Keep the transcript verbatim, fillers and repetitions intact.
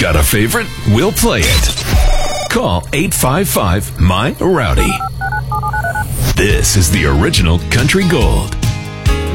Got a favorite? We'll play it. Call eight five five, M Y, Rowdy. This is the original Country Gold.